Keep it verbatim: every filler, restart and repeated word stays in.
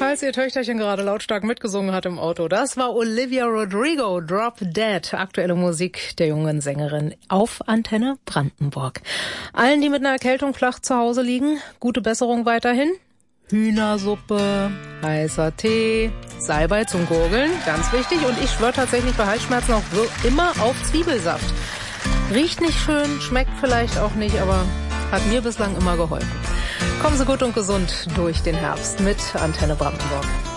falls ihr Töchterchen gerade lautstark mitgesungen hat im Auto, das war Olivia Rodrigo, Drop Dead, aktuelle Musik der jungen Sängerin auf Antenne Brandenburg. Allen, die mit einer Erkältung flach zu Hause liegen, gute Besserung weiterhin. Hühnersuppe, heißer Tee, Salbei zum Gurgeln, ganz wichtig. Und ich schwöre tatsächlich bei Halsschmerzen auch immer auf Zwiebelsaft. Riecht nicht schön, schmeckt vielleicht auch nicht, aber hat mir bislang immer geholfen. Kommen Sie gut und gesund durch den Herbst mit Antenne Brandenburg.